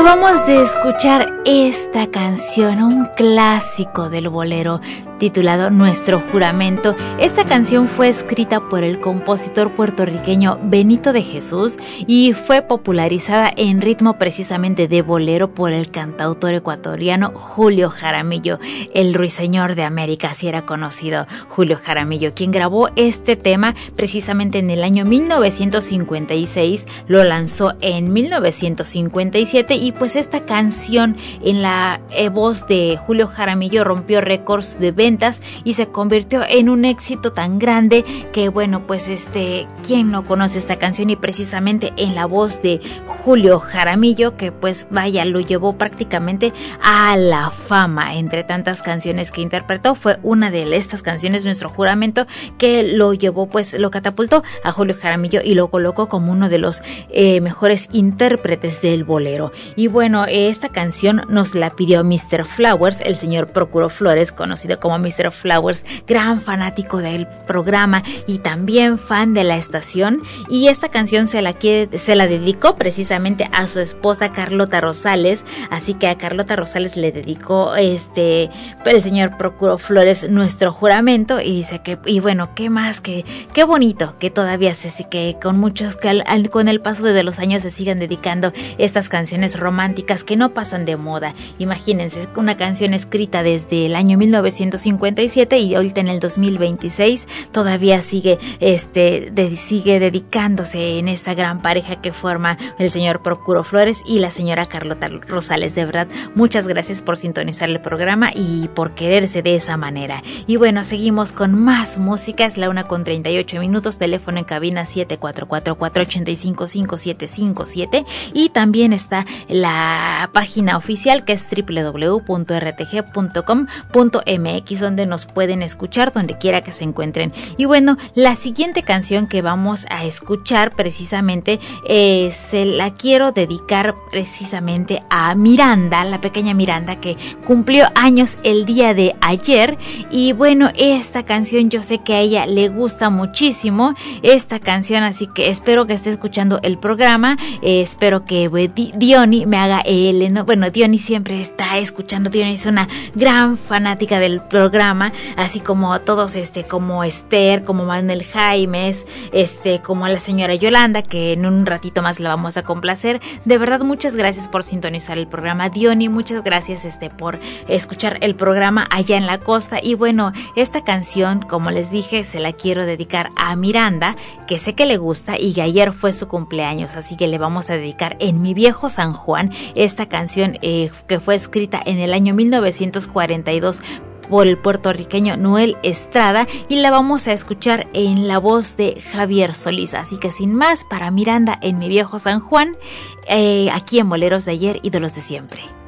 Acabamos de escuchar esta canción, un clásico del bolero titulado Nuestro Juramento. Esta canción fue escrita por el compositor puertorriqueño Benito de Jesús y fue popularizada en ritmo precisamente de bolero por el cantautor ecuatoriano Julio Jaramillo, el ruiseñor de América, así era conocido Julio Jaramillo, quien grabó este tema precisamente en el año 1956, lo lanzó en 1957 y pues esta canción en la voz de Julio Jaramillo rompió récords de ventas y se convirtió en un éxito tan grande que bueno, pues ¿quién no conoce esta canción? Y precisamente en la voz de Julio Jaramillo, que pues vaya, lo llevó prácticamente a la fama. Entre tantas canciones que interpretó, fue una de estas canciones, Nuestro Juramento, que lo llevó, pues lo catapultó a Julio Jaramillo y lo colocó como uno de los mejores intérpretes del bolero. Y bueno, esta canción nos la pidió Mr. Flowers, el señor Procuro Flores, conocido como Mr. Flowers, gran fanático del programa y también fan de la estación, y esta canción se la dedicó precisamente a su esposa Carlota Rosales, así que a Carlota Rosales le dedicó el señor Procuro Flores Nuestro Juramento, y dice que, y bueno, qué más, qué bonito que todavía que con muchos, que con el paso de los años se sigan dedicando estas canciones románticas que no pasan de moda. Imagínense, una canción escrita desde el año 1957 y ahorita en el 2026 todavía sigue dedicándose en esta gran pareja que forma el señor Procuro Flores y la señora Carlota Rosales. De verdad, muchas gracias por sintonizar el programa y por quererse de esa manera. Y bueno, seguimos con más música. Es la 1:38, teléfono en cabina 744-485-5757, y también está la página oficial que es www.rtg.com.mx, donde nos pueden escuchar donde quiera que se encuentren. Y bueno, la siguiente canción que vamos a escuchar precisamente se la quiero dedicar precisamente a Miranda, la pequeña Miranda, que cumplió años el día de ayer. Y bueno, esta canción yo sé que a ella le gusta muchísimo esta canción, así que espero que esté escuchando el programa. Espero que Diony me haga Diony siempre está escuchando. Diony es una gran fanática del programa, así como todos, como Esther, como Manuel Jaimes, como la señora Yolanda, que en un ratito más la vamos a complacer. De verdad, muchas gracias por sintonizar el programa, Diony, muchas gracias por escuchar el programa allá en la costa. Y bueno, esta canción, como les dije, se la quiero dedicar a Miranda, que sé que le gusta y que ayer fue su cumpleaños, así que le vamos a dedicar En mi viejo San Juan, esta canción que fue escrita en el año 1942 por el puertorriqueño Noel Estrada, y la vamos a escuchar en la voz de Javier Solís. Así que sin más, para Miranda, En mi viejo San Juan, aquí en Boleros de Ayer, ídolos de siempre.